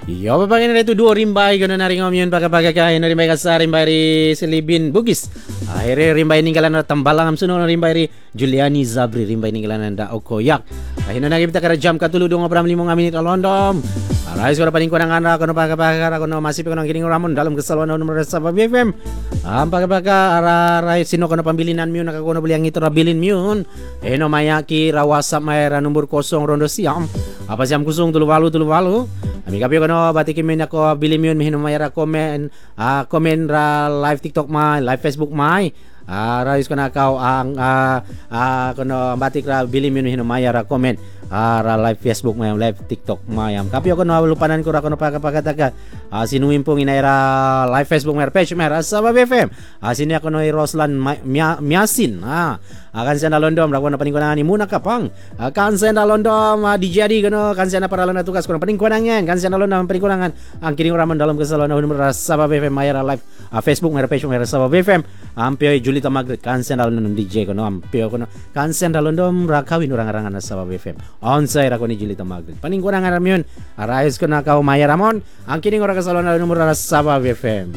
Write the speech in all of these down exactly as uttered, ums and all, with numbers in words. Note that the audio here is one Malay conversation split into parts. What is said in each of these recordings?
Yo babagin na ito duo rimbay gano na rin yun pagkapagkakain na rimbay ka sa rimbay ri Silibin Bugis. Ahire rimbay ninggalan na tambalang amsuno na rimbay ri Juliani Zabri rimbay ninggalan na daog koyak. Ahina na kita kada jam katuludo nga pram limong minit alondom. Aray suara paling ko nang ana kono pagkapagkara kono masip kono gining ramon dalam kesalwan nomor sa B F M. Am pagkapagka araray sino kono pambilinan miun nakakuno beli ang ito rabilin miun. Eno mayaki rawasap mayra nomor kosong rondo siam. Apa siam kusung tulu walu tulu walu. Ami kapyo kono batikin min ako bili miun mihin mayra komen ah komen ra live TikTok mai live Facebook mai. Ah rais kono kau ang ah ah kono batik ra bili miun mihin mayra komen. Ara live Facebook mayam live TikTok mayam kapyo kono lupanan ko ra kono pagkapagkataka ah sinuwin pong inaira live Facebook mer page mer sa B F M ah sini ako no Roslan Miasin ah akan saya nalondom ra kono paningkunan ni muna kapang akan saya nalondom ah, dijadi kono kan saya para lona tugas kono paningkunangan kan saya nalondom paningkunangan ang kining raman dalam kesalon nomor sa B F M mayara live ah, Facebook mer page mer sa B F M ampio Julita Magret kan saya nalondom D J kono ampio kono kan saya nalondom ra kawin orang-orangan sa B F M onsay ra ko ni Julita Magret paningkunangan ramyon arayos ko na kao maya ramon ang kining ora kasalon na numero sa B F M.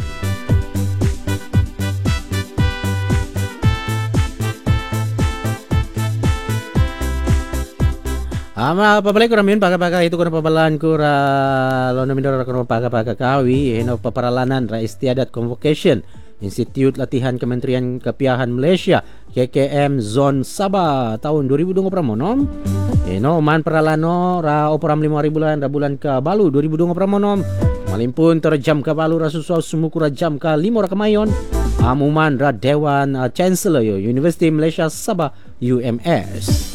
Ama pabalik ko ramyon pagka-pagka ito ko na pabalaan ko ra lono mindoro ra ko pagka-pagka kawi eno paparalanan ra istiadat convocation Institute Latihan Kementerian Kepiahan Malaysia K K M Zone Sabah tahun dua ribu dua puluh monom eno man peralano ra operam lima hari bulan ra bulan ka balu dua ribu dua puluh monom malimpun terjam ka balu ra susu sumukura jam ka lima ra kamayon amuman ra Dewan uh, Chancellor yo University Malaysia Sabah U M S.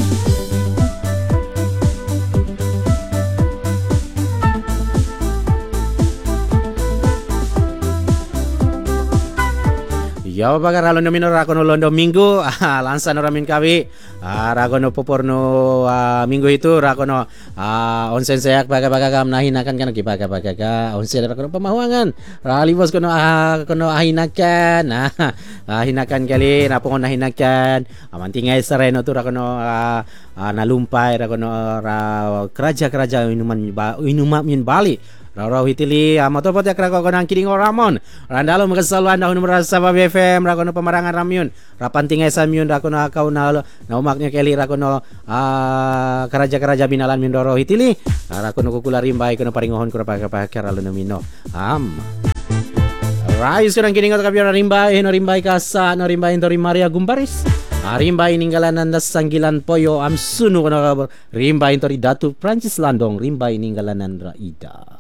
Ya baga ra londo minor ra kono londo minggu ah, lansa no ramin kawi ah, ra kono poporno ah, minggu itu ra kono ah, onsen sayak baga-baga kam nahinakan kan ki baga-baga ka onsen ra kono pemahuangan ra libos kono ah, kono ahinakan nah ah, hinakan kali na pon nahinakan amantingay sa reno tu ra kono ah, ah, nalumpai ra kono ra keraja-keraja inuman inuman min bali Raw hitili amato pot yak rako konang kiring oramon randalo magasaluan dahun merasa ba B F M rako no pamarangan ramyun rapantingay sa myun rako no akaw na na umaknya keli rako no ah, karaja-karaja binalan min doro hitili rako no kukularim bay kono paringohon ko pagkapakara no mino am Rais konang kiring ko kapyo rimbay no rimbay kasa no rimbay Tori Maria Gumbaris Rimbay ninggalan nanda sanggilan poyo am sunu kono rimbay Tori Datu Francis Landong rimbay ninggalan nanda Ida.